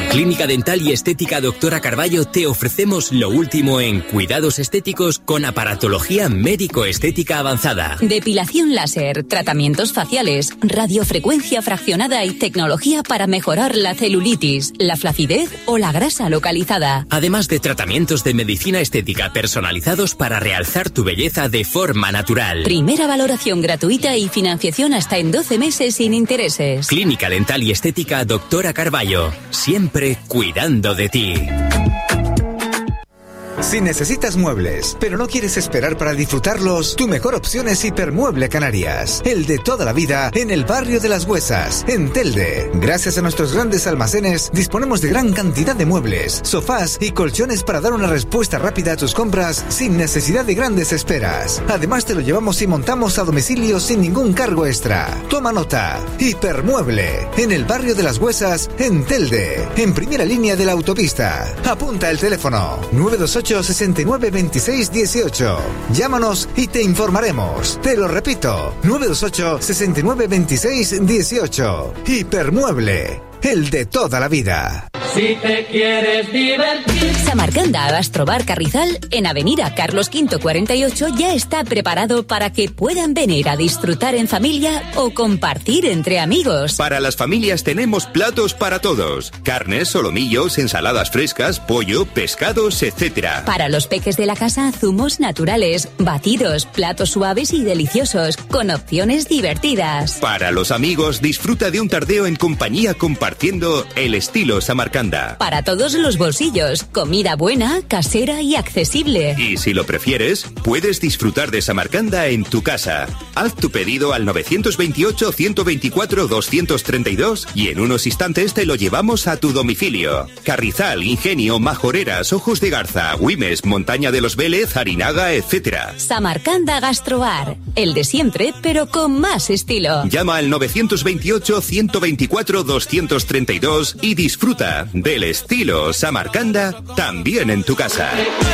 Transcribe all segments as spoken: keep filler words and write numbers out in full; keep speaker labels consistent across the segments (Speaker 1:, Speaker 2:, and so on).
Speaker 1: Clínica Dental y Estética Doctora Carballo te ofrecemos lo último en cuidados estéticos con aparatología médico-estética avanzada.
Speaker 2: Depilación láser, tratamientos faciales, radiofrecuencia fraccionada y tecnología para mejorar la celulitis, la flacidez o la grasa localizada.
Speaker 1: Además de tratamientos de medicina estética personalizados para realzar tu belleza de forma natural.
Speaker 2: Primera valoración gratuita y financiación hasta en doce meses sin intereses.
Speaker 1: Clínica Dental y Estética Doctora Carballo. Siempre cuidando de ti.
Speaker 3: Si necesitas muebles, pero no quieres esperar para disfrutarlos, tu mejor opción es Hipermueble Canarias, el de toda la vida en el barrio de Las Huesas, en Telde. Gracias a nuestros grandes almacenes, disponemos de gran cantidad de muebles, sofás y colchones para dar una respuesta rápida a tus compras sin necesidad de grandes esperas. Además, te lo llevamos y montamos a domicilio sin ningún cargo extra. Toma nota. Hipermueble, en el barrio de Las Huesas, en Telde, en primera línea de la autopista. Apunta el teléfono nueve dos ocho, sesenta y nueve, veintiséis, dieciocho. Llámanos y te informaremos. Te lo repito, nueve dos ocho, sesenta y nueve, veintiséis, dieciocho. Hipermueble, el de toda la vida.
Speaker 4: Si te quieres divertir.
Speaker 2: Samarcanda Gastrobar Carrizal, en Avenida Carlos quinto cuarenta y ocho, ya está preparado para que puedan venir a disfrutar en familia o compartir entre amigos.
Speaker 5: Para las familias tenemos platos para todos: carnes, solomillos, ensaladas frescas, pollo, pescados, etcétera.
Speaker 2: Para los peques de la casa, zumos naturales, batidos, platos suaves y deliciosos, con opciones divertidas.
Speaker 5: Para los amigos, disfruta de un tardeo en compañía compartiendo el estilo Samarcanda.
Speaker 2: Para todos los bolsillos, comida buena, casera y accesible.
Speaker 5: Y si lo prefieres, puedes disfrutar de Samarcanda en tu casa. Haz tu pedido al nueve dos ocho, ciento veinticuatro, doscientos treinta y dos y en unos instantes te lo llevamos a tu domicilio. Carrizal, Ingenio, Majoreras, Ojos de Garza, Güimes, Montaña de los Vélez, Harinaga, etcétera.
Speaker 2: Samarcanda Gastrobar, el de siempre, pero con más estilo.
Speaker 5: Llama al nueve dos ocho, ciento veinticuatro, doscientos treinta y dos y disfruta del estilo Samarcanda también en tu casa.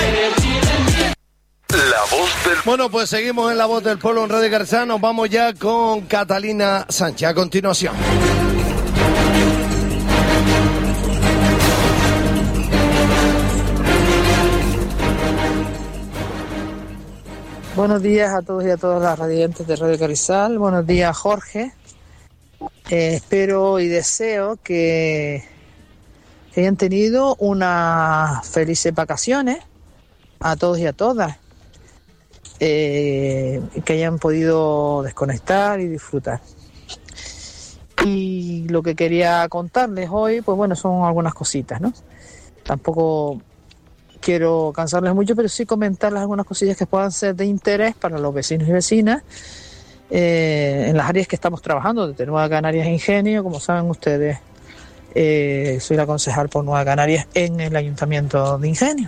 Speaker 6: La voz del...
Speaker 7: Bueno, pues seguimos en La Voz del Pueblo en Radio Garza. Nos vamos ya con Catalina Sánchez a continuación.
Speaker 8: Buenos días a todos y a todas las radiantes de Radio Carrizal. Buenos días, Jorge. Eh, espero y deseo que, que hayan tenido unas felices vacaciones a todos y a todas. Eh, que hayan podido desconectar y disfrutar. Y lo que quería contarles hoy, pues bueno, son algunas cositas, ¿no? Tampoco quiero cansarles mucho, pero sí comentarles algunas cosillas que puedan ser de interés para los vecinos y vecinas eh, en las áreas que estamos trabajando, desde Nueva Canarias e Ingenio. Como saben ustedes, eh, soy la concejal por Nueva Canarias en el Ayuntamiento de Ingenio.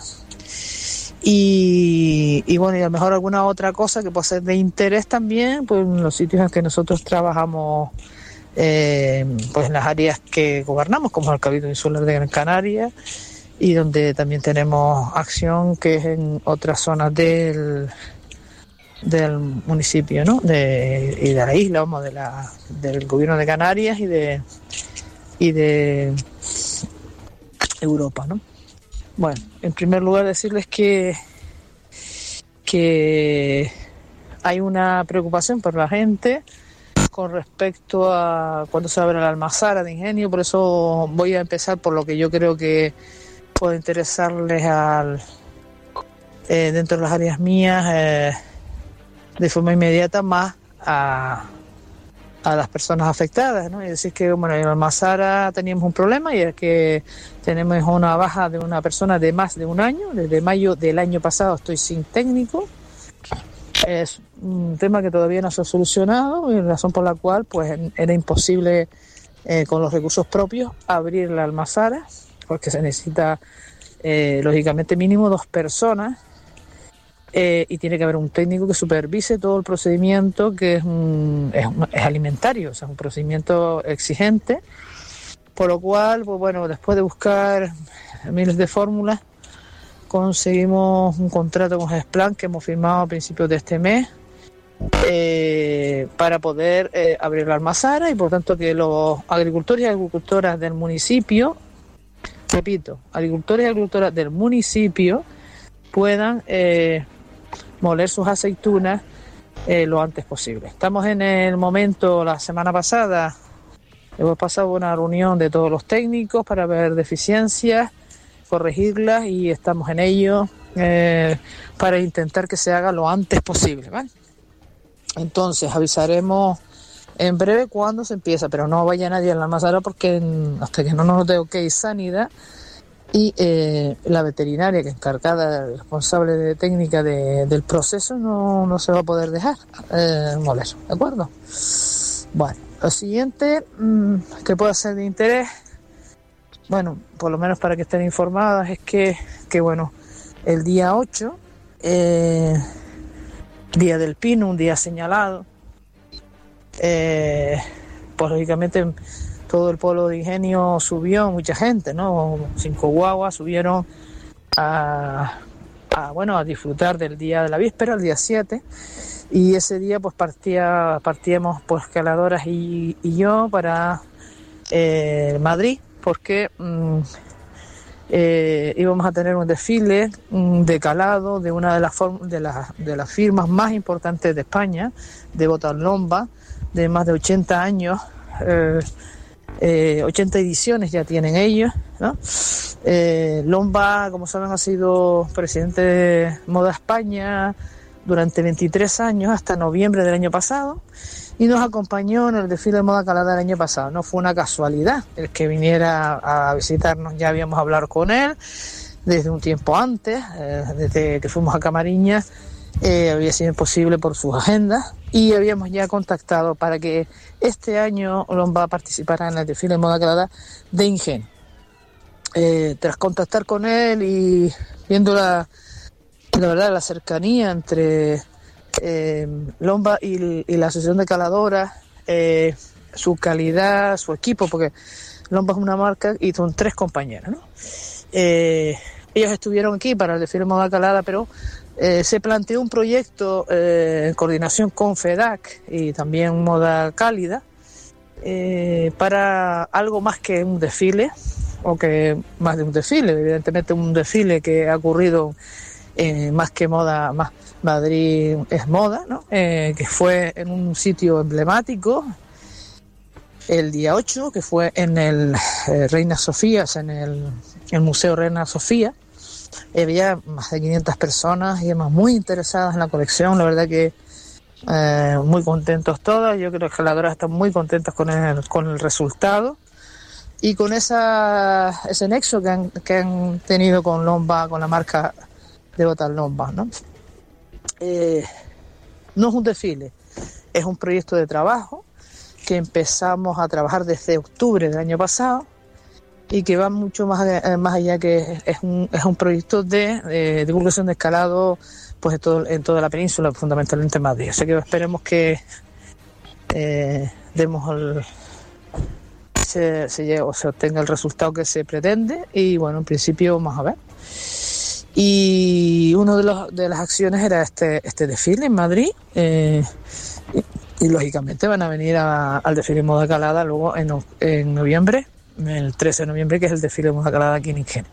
Speaker 8: Y, y bueno, y a lo mejor alguna otra cosa que pueda ser de interés también, pues en los sitios en que nosotros trabajamos, eh, pues en las áreas que gobernamos, como el Cabildo Insular de Gran Canaria, y donde también tenemos acción, que es en otras zonas del del municipio, ¿no? De, y de la isla, vamos, de la, del gobierno de Canarias y de y de Europa, ¿no? Bueno, en primer lugar decirles que que hay una preocupación por la gente con respecto a cuando se abre la almazara de Ingenio. Por eso voy a empezar por lo que yo creo que puede interesarles al eh, dentro de las áreas mías eh, de forma inmediata, más a, a las personas afectadas, ¿no? Es decir, que bueno, en Almazara teníamos un problema, y es que tenemos una baja de una persona de más de un año. Desde mayo del año pasado estoy sin técnico. Es un tema que todavía no se ha solucionado, y razón por la cual pues era imposible eh, con los recursos propios abrir la Almazara, porque se necesita eh, lógicamente mínimo dos personas eh, y tiene que haber un técnico que supervise todo el procedimiento, que es, un, es, es alimentario, o sea, un procedimiento exigente, por lo cual, pues bueno, después de buscar miles de fórmulas, conseguimos un contrato con Gesplan que hemos firmado a principios de este mes eh, para poder eh, abrir la almazara, y por tanto que los agricultores y agricultoras del municipio repito, agricultores y agricultoras del municipio puedan eh, moler sus aceitunas eh, lo antes posible. Estamos en el momento, la semana pasada, hemos pasado una reunión de todos los técnicos para ver deficiencias, corregirlas, y estamos en ello eh, para intentar que se haga lo antes posible, ¿vale? Entonces avisaremos en breve cuándo se empieza, pero no vaya nadie a la almazara porque hasta que no nos dé ok Sanidad y eh, la veterinaria que es encargada, responsable de técnica de, del proceso, no, no se va a poder dejar eh, moler, ¿de acuerdo? Bueno, lo siguiente mmm, que puede ser de interés, bueno, por lo menos para que estén informadas, es que, que bueno, el día ocho, eh, Día del Pino, un día señalado, eh, pues lógicamente todo el pueblo de Ingenio subió, mucha gente, ¿no? Cinco guaguas subieron a, a, bueno, a disfrutar del día de la víspera, el día siete, y ese día pues partía, partíamos pues escaladoras y, y yo para eh, Madrid, porque mmm, eh, íbamos a tener un desfile mmm, de calado de una de las, form- de, las, de las firmas más importantes de España, de Botalomba, de más de ochenta años, eh, eh, ochenta ediciones ya tienen ellos, ¿no? Eh, Lomba, como saben, ha sido presidente de Moda España durante veintitrés años, hasta noviembre del año pasado, y nos acompañó en el desfile de moda calada del año pasado. No fue una casualidad el que viniera a visitarnos, ya habíamos hablado con él desde un tiempo antes, eh, desde que fuimos a Camariñas, eh, había sido imposible por sus agendas, y habíamos ya contactado para que este año Lomba participara en el desfile de moda calada de Ingenio. Eh, tras contactar con él y viendo la, la verdad, la cercanía entre eh, Lomba y, y la Asociación de Caladoras, eh, su calidad, su equipo, porque Lomba es una marca y son tres compañeras, ¿no? Eh, ellos estuvieron aquí para el desfile de moda calada, pero eh, se planteó un proyecto eh, en coordinación con FEDAC y también Moda Cálida, eh, para algo más que un desfile, o que más de un desfile, evidentemente un desfile que ha ocurrido eh, más que moda, más Madrid es moda, ¿no? Eh, que fue en un sitio emblemático el día ocho, que fue en el eh, Reina Sofía, en el, el Museo Reina Sofía. Había más de quinientas personas y además muy interesadas en la colección, la verdad que eh, muy contentos todas. Yo creo que las caladoras están muy contentas con el, con el resultado y con esa, ese nexo que han, que han tenido con Lomba, con la marca de Botalomba, ¿no? Eh, no es un desfile, es un proyecto de trabajo que empezamos a trabajar desde octubre del año pasado y que va mucho más, más allá, que es un, es un proyecto de, de divulgación de escalado pues en, todo, en toda la península, fundamentalmente en Madrid. Así que esperemos que eh, demos el, se, se, llegue, o se obtenga el resultado que se pretende, y bueno, en principio vamos a ver. Y una de, los, de las acciones era este, este desfile en Madrid, eh, y, y lógicamente van a venir a, al desfile de moda calada luego en, en noviembre, el trece de noviembre, que es el desfile de moda calada aquí en Ingenio.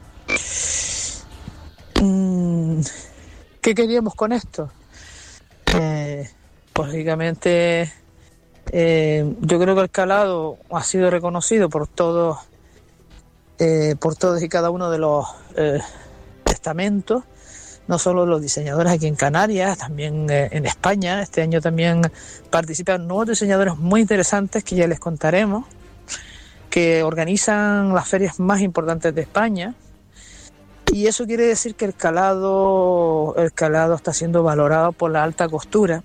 Speaker 8: ¿Qué queríamos con esto? Eh, pues lógicamente eh, yo creo que el calado ha sido reconocido por todos eh, por todos y cada uno de los eh, estamentos, no solo los diseñadores aquí en Canarias, también eh, en España. Este año también participan nuevos diseñadores muy interesantes que ya les contaremos, que organizan las ferias más importantes de España, y eso quiere decir que el calado, el calado está siendo valorado por la alta costura,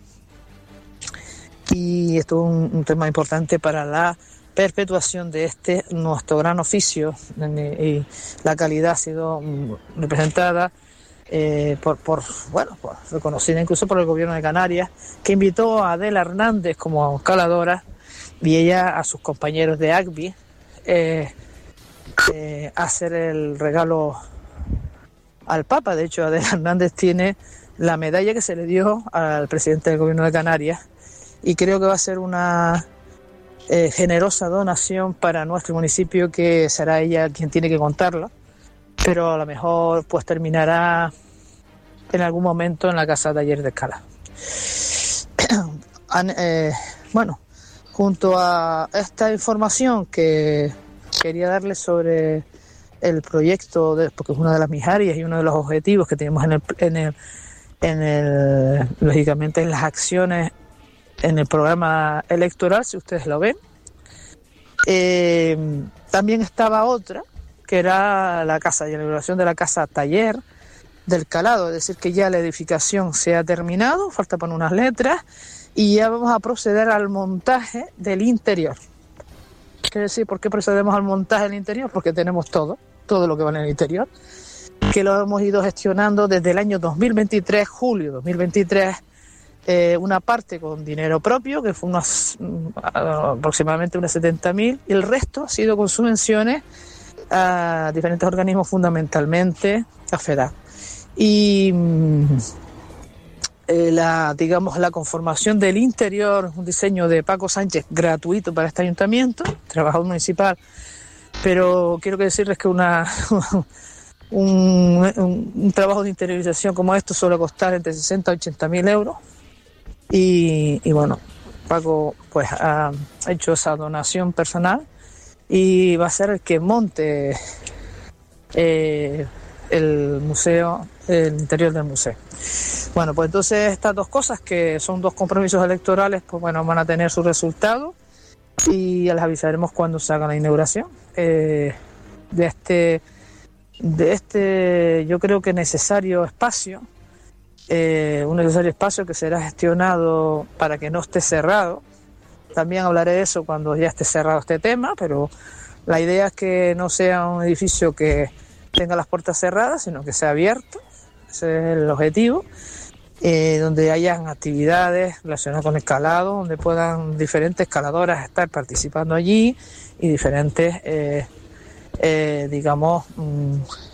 Speaker 8: y esto es un, un tema importante para la perpetuación de este nuestro gran oficio, y la calidad ha sido representada eh, por, por bueno por, reconocida incluso por el gobierno de Canarias, que invitó a Adela Hernández como caladora y ella a sus compañeros de A C B I eh, eh, a hacer el regalo al Papa. De hecho, Adela Hernández tiene la medalla que se le dio al presidente del gobierno de Canarias, y creo que va a ser una eh, generosa donación para nuestro municipio, que será ella quien tiene que contarla, pero a lo mejor pues terminará en algún momento en la casa taller de Escalado. eh, bueno, junto a esta información que quería darles sobre el proyecto, de, porque es una de las mis áreas y uno de los objetivos que tenemos en el, en el, en el lógicamente en las acciones en el programa electoral, si ustedes lo ven. Eh, también estaba otra, que era la casa, y la inauguración de la casa taller del Calado, es decir, que ya la edificación se ha terminado, falta poner unas letras, y ya vamos a proceder al montaje del interior. Quiere decir, ¿por qué procedemos al montaje del interior? Porque tenemos todo, todo lo que va en el interior, que lo hemos ido gestionando desde el año dos mil veintitrés, julio dos mil veintitrés, eh, una parte con dinero propio, que fue unos aproximadamente unos setenta mil, y el resto ha sido con subvenciones a diferentes organismos, fundamentalmente a FEDAC. Y eh, la, digamos, la conformación del interior, un diseño de Paco Sánchez gratuito para este ayuntamiento, trabajador municipal, pero quiero que decirles que una un, un, un trabajo de interiorización como esto suele costar entre sesenta y ochenta mil euros, y, y bueno, Paco pues ha hecho esa donación personal y va a ser el que monte eh, el museo, el interior del museo. Bueno, pues entonces estas dos cosas, que son dos compromisos electorales, pues bueno, van a tener su resultado y ya les avisaremos cuando se haga la inauguración eh, de este de este yo creo que necesario espacio, eh, un necesario espacio que será gestionado para que no esté cerrado. También hablaré de eso cuando ya esté cerrado este tema, pero la idea es que no sea un edificio que tenga las puertas cerradas, sino que sea abierto. Ese es el objetivo, eh, donde hayan actividades relacionadas con el escalado, donde puedan diferentes escaladoras estar participando allí y diferentes, eh, eh, digamos, mm,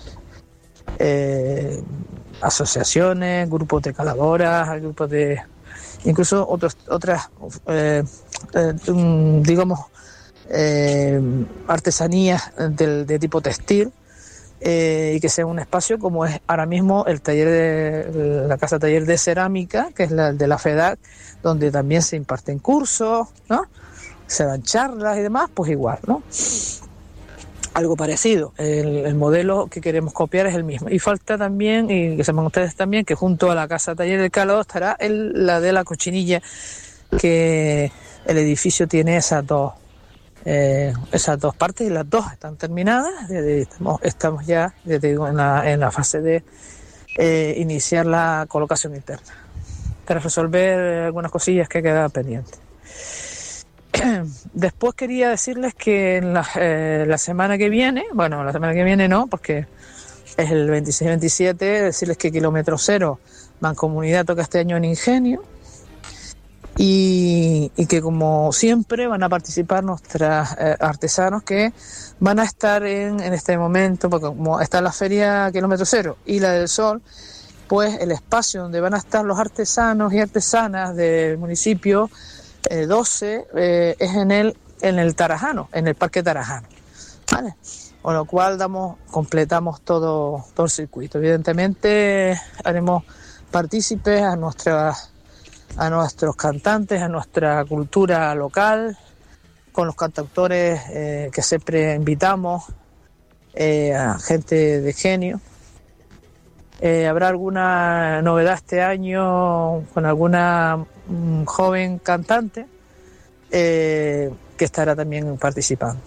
Speaker 8: eh, asociaciones, grupos de escaladoras, grupos de... incluso otros, otras, eh, eh, um, digamos, eh, artesanías de, de tipo textil, eh, y que sea un espacio como es ahora mismo el taller de la casa taller de cerámica, que es la de la FEDAC, donde también se imparten cursos, ¿no? Se dan charlas y demás, pues igual, ¿no? Algo parecido. El, el modelo que queremos copiar es el mismo. Y falta también, y que sepan ustedes también, que junto a la casa taller del Calado estará el, la de la Cochinilla, que el edificio tiene esas dos eh, esas dos partes, y las dos están terminadas. Estamos, estamos ya, ya te digo, en la, en la fase de eh, iniciar la colocación interna, para resolver algunas cosillas que quedan pendientes. Después quería decirles que en la, eh, la semana que viene, bueno, la semana que viene no, porque es el veintiséis veintisiete, decirles que Kilómetro Cero Mancomunidad toca este año en Ingenio, y, y que como siempre van a participar nuestros eh, artesanos que van a estar en, en este momento, porque como está la feria Kilómetro Cero y la del Sol, pues el espacio donde van a estar los artesanos y artesanas del municipio Eh, doce eh, es en el en el Tarajano, en el Parque Tarajano, ¿vale? Con lo cual damos completamos todo todo el circuito. Evidentemente haremos partícipes a nuestras a nuestros cantantes, a nuestra cultura local, con los cantautores eh, que siempre invitamos, eh, a gente de genio. Eh, habrá alguna novedad este año con alguna um, joven cantante eh, que estará también participando.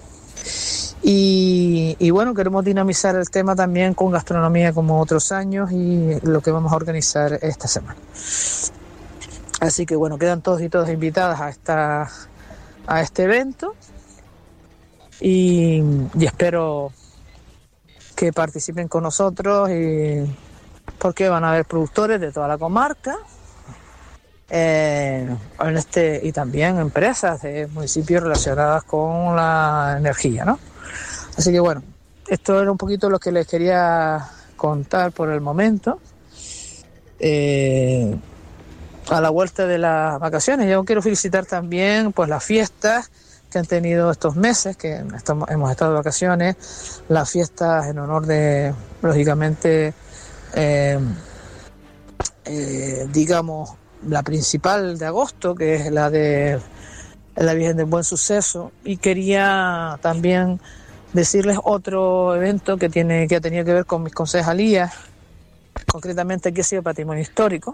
Speaker 8: Y, y bueno, queremos dinamizar el tema también con gastronomía como otros años, y lo que vamos a organizar esta semana. Así que bueno, quedan todos y todas invitadas a esta a este evento, y, y espero que participen con nosotros, y porque van a haber productores de toda la comarca, eh, en este, y también empresas de municipios relacionadas con la energía, ¿no? Así que bueno, esto era un poquito lo que les quería contar por el momento. Eh, a la vuelta de las vacaciones, yo quiero felicitar también pues las fiestas que han tenido estos meses, que estamos, hemos estado de vacaciones, las fiestas en honor de lógicamente, eh, eh, digamos, la principal de agosto, que es la de la Virgen del Buen Suceso, y quería también decirles otro evento que tiene que ha tenido que ver con mis concejalías, concretamente aquí ha sido Patrimonio Histórico,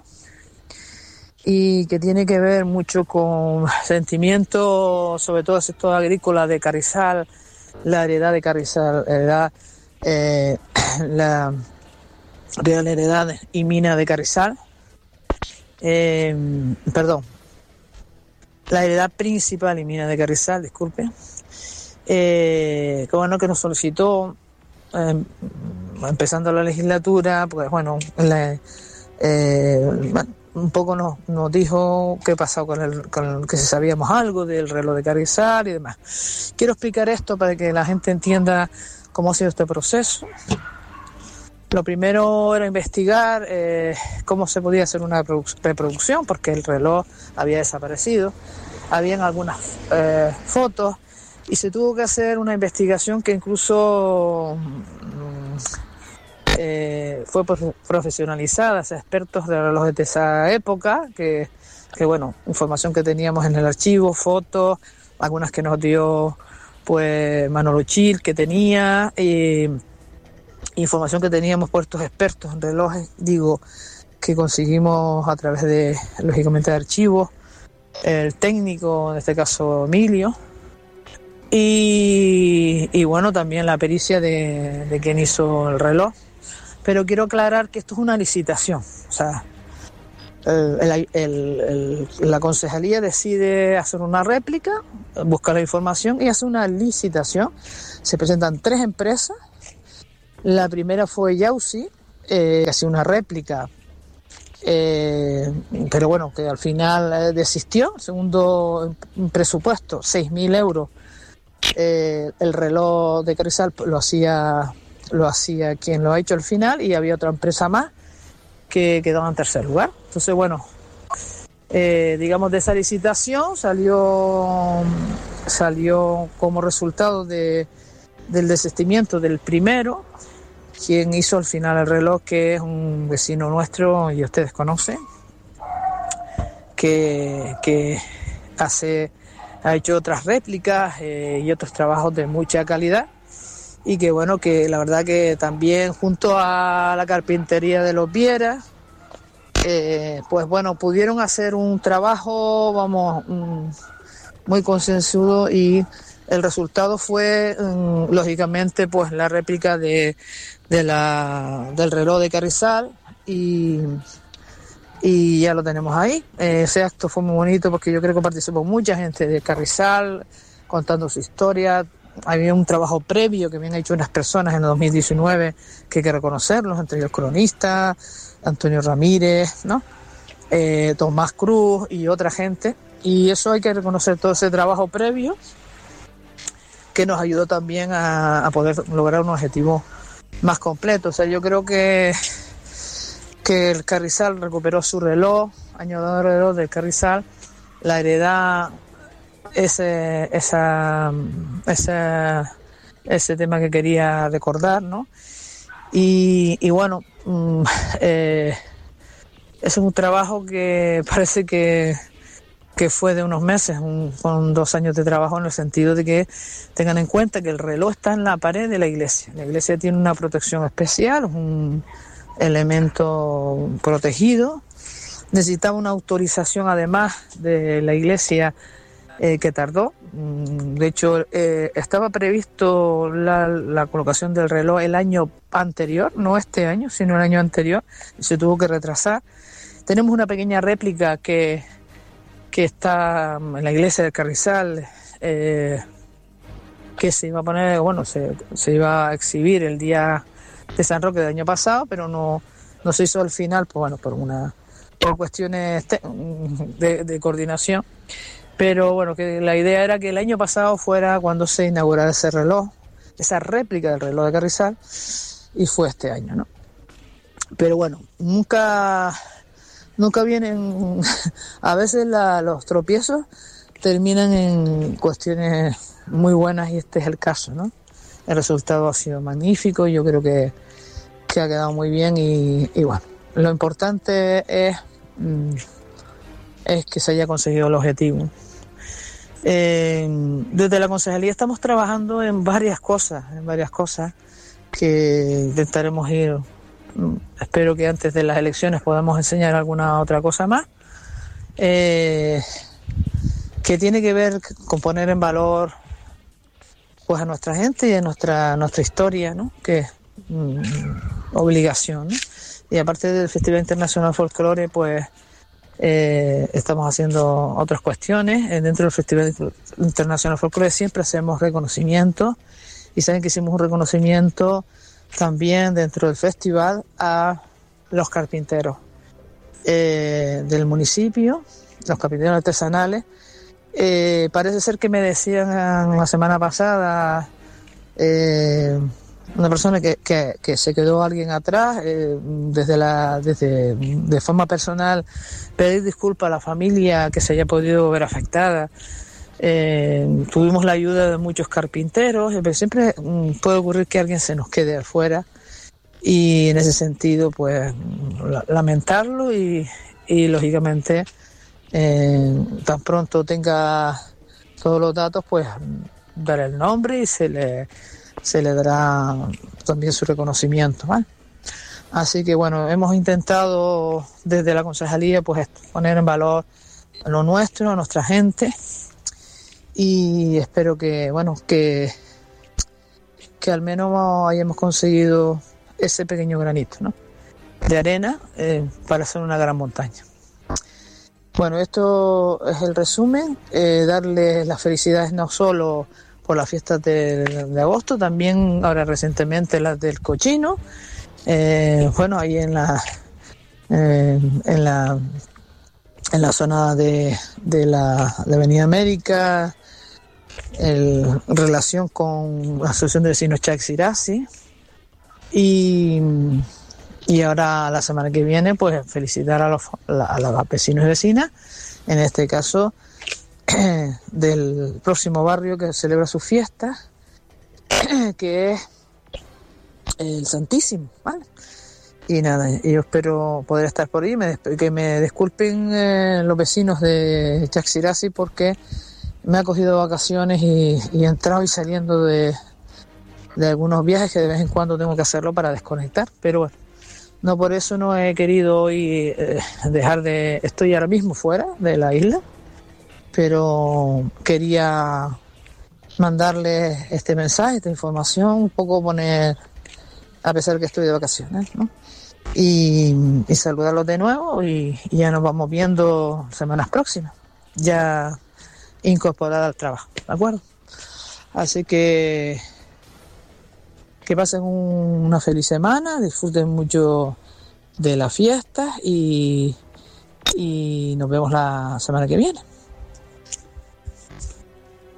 Speaker 8: y que tiene que ver mucho con sentimientos, sobre todo el sector agrícola de Carrizal, la heredad de Carrizal, la heredad, eh, la Real Heredad y Mina de Carrizal, eh, perdón, la heredad principal y mina de Carrizal, disculpe, eh, que bueno, que nos solicitó, eh, empezando la legislatura, pues bueno, la, eh, un poco nos, nos dijo qué pasó con el, con el, que si sabíamos algo del reloj de Carrizal y demás. Quiero explicar esto para que la gente entienda cómo ha sido este proceso. Lo primero era investigar eh, cómo se podía hacer una reproducción, porque el reloj había desaparecido. Habían algunas eh, fotos y se tuvo que hacer una investigación que incluso eh, fue profesionalizada, o sea, expertos de relojes de esa época, que, que bueno, información que teníamos en el archivo, fotos, algunas que nos dio pues Manolo Chil, que tenía, y información que teníamos por estos expertos en relojes, digo, que conseguimos a través de, lógicamente, de archivos, el técnico, en este caso Emilio, y, y bueno, también la pericia de, de quien hizo el reloj. Pero quiero aclarar que esto es una licitación, o sea, el, el, el, el, la concejalía decide hacer una réplica, buscar la información y hace una licitación. Se presentan tres empresas. La primera fue Yausi, eh, que hacía una réplica, eh, pero bueno, que al final eh, desistió. Segundo presupuesto, seis mil euros. Eh, el reloj de Carrizal lo hacía, lo hacía quien lo ha hecho al final, y había otra empresa más que quedó en tercer lugar. Entonces, bueno, eh, digamos, de esa licitación salió, salió como resultado de, del desistimiento del primero, quien hizo al final el reloj, que es un vecino nuestro y ustedes conocen, que, que hace, ha hecho otras réplicas eh, y otros trabajos de mucha calidad, y que bueno, que la verdad que también junto a la carpintería de los Vieras, eh, pues bueno, pudieron hacer un trabajo, vamos, um, muy concienzudo, y el resultado fue, um, lógicamente, pues la réplica de de la del reloj de Carrizal, y, y ya lo tenemos ahí. Eh, ese acto fue muy bonito porque yo creo que participó mucha gente de Carrizal contando su historia. Había un trabajo previo que habían hecho unas personas en el dos mil diecinueve que hay que reconocerlos, entre ellos cronista, Antonio Ramírez, ¿no? Eh, Tomás Cruz y otra gente, y eso hay que reconocer, todo ese trabajo previo que nos ayudó también a, a poder lograr un objetivo más completo. O sea, yo creo que que el Carrizal recuperó su reloj, año de reloj del Carrizal, la heredad, ese esa ese ese tema que quería recordar, ¿no? Y, y bueno, eh, es un trabajo que parece que que fue de unos meses, un, fueron dos años de trabajo, en el sentido de que tengan en cuenta que el reloj está en la pared de la iglesia. La iglesia tiene una protección especial, un elemento protegido. Necesitaba una autorización además de la iglesia, eh, que tardó. De hecho, eh, estaba previsto la, la colocación del reloj el año anterior, no este año, sino el año anterior, y se tuvo que retrasar. Tenemos una pequeña réplica que que está en la iglesia del Carrizal, eh, que se iba a poner, bueno, se, se iba a exhibir el día de San Roque del año pasado, pero no, no se hizo al final, pues bueno, por una por cuestiones de, de coordinación. Pero bueno, que la idea era que el año pasado fuera cuando se inaugurara ese reloj, esa réplica del reloj de Carrizal, y fue este año, ¿no? Pero bueno, nunca... Nunca vienen, a veces la, los tropiezos terminan en cuestiones muy buenas, y este es el caso, ¿no? El resultado ha sido magnífico. Yo creo que, que ha quedado muy bien y, y bueno, lo importante es, es que se haya conseguido el objetivo. Eh, desde la concejalía estamos trabajando en varias cosas, en varias cosas que intentaremos ir. Espero que antes de las elecciones podamos enseñar alguna otra cosa más, eh, que tiene que ver con poner en valor pues a nuestra gente y a nuestra nuestra historia, ¿no? Que es mm, obligación, ¿no? Y aparte del Festival Internacional Folclore, pues eh, estamos haciendo otras cuestiones. Eh, dentro del Festival Internacional Folclore siempre hacemos reconocimientos, y saben que hicimos un reconocimiento también dentro del festival a los carpinteros eh, del municipio, los carpinteros artesanales. Eh, parece ser que me decían la semana pasada eh, una persona que, que, que se quedó alguien atrás, eh, desde la desde de forma personal pedir disculpas a la familia que se haya podido ver afectada. Eh, tuvimos la ayuda de muchos carpinteros, pero siempre mm, puede ocurrir que alguien se nos quede afuera, y en ese sentido pues la, lamentarlo y, y lógicamente eh, tan pronto tenga todos los datos pues dar el nombre y se le se le dará también su reconocimiento, ¿vale? Así que bueno, hemos intentado desde la concejalía pues poner en valor lo nuestro, a nuestra gente, y espero que bueno que que al menos hayamos conseguido ese pequeño granito, ¿no?, de arena eh, para hacer una gran montaña. Bueno, esto es el resumen. Eh, darles las felicidades no solo por las fiestas de, de agosto, también ahora recientemente las del cochino. Eh, bueno, ahí en la eh, en la en la zona de, de la de Avenida América, en relación con la Asociación de Vecinos Chaxirasi, y y ahora la semana que viene pues felicitar a los, a los vecinos y vecinas, en este caso del próximo barrio que celebra sus fiestas, que es el Santísimo, ¿vale? Y nada, yo espero poder estar por ahí. Me, que me disculpen eh, los vecinos de Chaxirasi, porque me ha cogido vacaciones y, y he entrado y saliendo de, de algunos viajes que de vez en cuando tengo que hacerlo para desconectar, pero bueno, no por eso no he querido hoy eh, dejar de... Estoy ahora mismo fuera de la isla, pero quería mandarles este mensaje, esta información, un poco poner, a pesar que estoy de vacaciones, ¿no? Y, y saludarlos de nuevo, y, y ya nos vamos viendo semanas próximas, ya incorporada al trabajo, ¿de acuerdo? Así que que pasen un, una feliz semana, disfruten mucho de las fiestas y, y nos vemos la semana que viene.